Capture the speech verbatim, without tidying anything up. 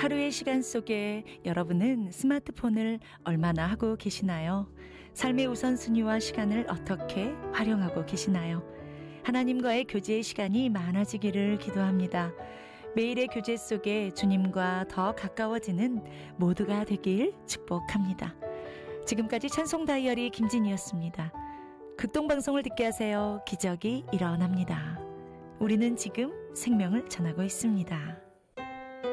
하루의 시간 속에 여러분은 스마트폰을 얼마나 하고 계시나요? 삶의 우선순위와 시간을 어떻게 활용하고 계시나요? 하나님과의 교제의 시간이 많아지기를 기도합니다. 매일의 교제 속에 주님과 더 가까워지는 모두가 되길 축복합니다. 지금까지 찬송 다이어리 김진이었습니다. 극동방송을 듣게 하세요. 기적이 일어납니다. 우리는 지금 생명을 전하고 있습니다.